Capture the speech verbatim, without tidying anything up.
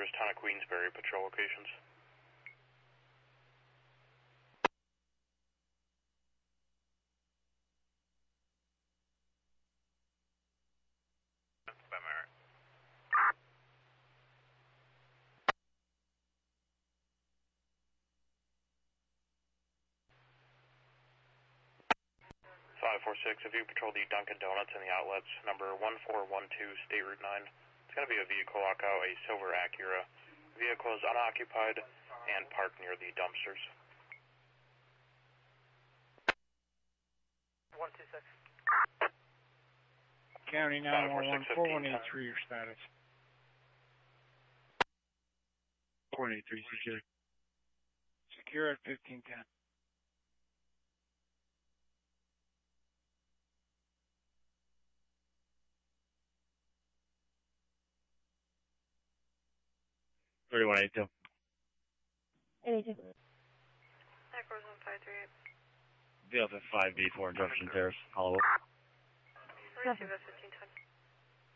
numbers, town of Queensbury, patrol locations. By Merritt. five four six, if you patrol the Dunkin' Donuts and the outlets, number one four one two, State Route nine. It's going to be a vehicle lockout, a silver Acura. Vehicle is unoccupied and parked near the dumpsters. one two six. County nine one one, four one eight three, your status. four one eight three, secure. Secure at fifteen ten. thirty-one eighty-two. eighty-two. Nine four one five three eight. V F five B four, Jefferson Terrace, Hollywood. Receive at fifteen